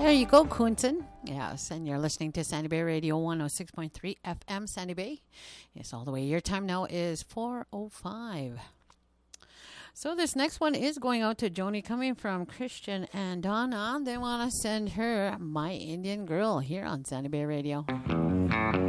There you go, Quinton. Yes, and you're listening to Sandy Bay Radio 106.3 FM, Sandy Bay. Yes, all the way. Your time now is 4:05. So this next one is going out to Joni, coming from Christian and Donna. They want to send her My Indian Girl here on Sandy Bay Radio.